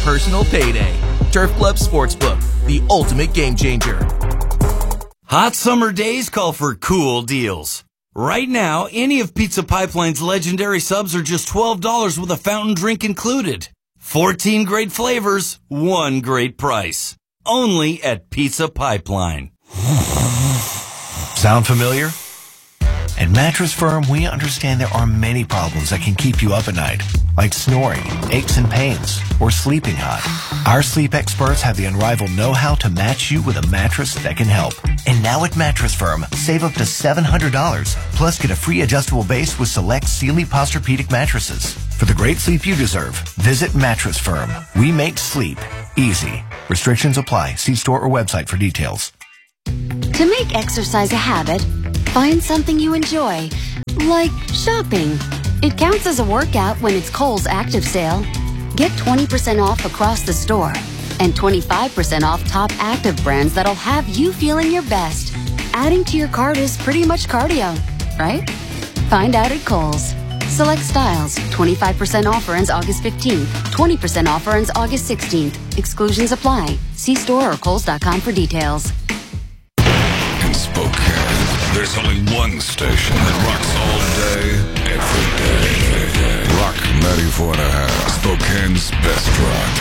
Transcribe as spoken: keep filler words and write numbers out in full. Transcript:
personal payday. Turf Club Sportsbook, the ultimate game changer. Hot summer days call for cool deals. Right now, any of Pizza Pipeline's legendary subs are just twelve dollars with a fountain drink included. fourteen great flavors, one great price. Only at Pizza Pipeline. Sound familiar? At Mattress Firm, we understand there are many problems that can keep you up at night, like snoring, aches and pains, or sleeping hot. Our sleep experts have the unrivaled know-how to match you with a mattress that can help. And now at Mattress Firm, save up to seven hundred dollars, plus get a free adjustable base with select Sealy Posturepedic mattresses. For the great sleep you deserve, visit Mattress Firm. We make sleep easy. Restrictions apply. See store or website for details. To make exercise a habit, find something you enjoy, like shopping. It counts as a workout when it's Kohl's Active Sale. Get twenty percent off across the store and twenty-five percent off top active brands that'll have you feeling your best. Adding to your cart is pretty much cardio, right? Find out at Kohl's. Select styles. twenty-five percent offer ends August fifteenth. twenty percent offer ends August sixteenth. Exclusions apply. See store or Kohls dot com for details. In Spokane, there's only one station that rocks all day, every day. Rock ninety-four and a half. Spokane's best rock.